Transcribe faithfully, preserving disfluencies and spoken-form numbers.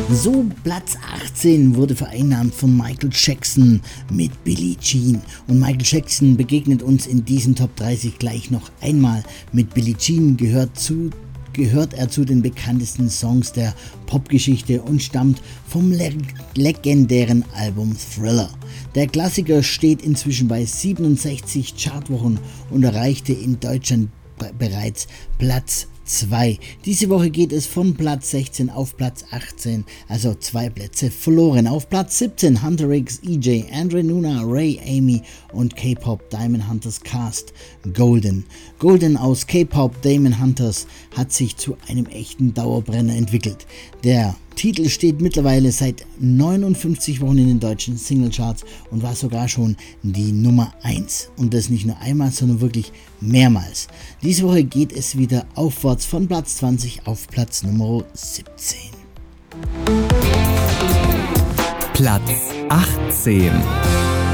So, Platz achtzehn wurde vereinnahmt von Michael Jackson mit Billie Jean. Und Michael Jackson begegnet uns in diesen Top dreißig gleich noch einmal. Mit Billie Jean gehört, zu, gehört er zu den bekanntesten Songs der Popgeschichte und stammt vom le- legendären Album Thriller. Der Klassiker steht inzwischen bei siebenundsechzig Chartwochen und erreichte in Deutschland b- bereits Platz zwei. Diese Woche geht es von Platz sechzehn auf Platz achtzehn, also zwei Plätze verloren. Auf Platz siebzehn Hunter X, E J, Andre Nuna, Ray, Amy und K-Pop Diamond Hunters Cast Golden. Golden aus K-Pop Diamond Hunters hat sich zu einem echten Dauerbrenner entwickelt. Der Titel steht mittlerweile seit neunundfünfzig Wochen in den deutschen Singlecharts und war sogar schon die Nummer eins. Und das nicht nur einmal, sondern wirklich mehrmals. Diese Woche geht es wieder aufwärts von Platz zwanzig auf Platz Nummer siebzehn. Platz achtzehn.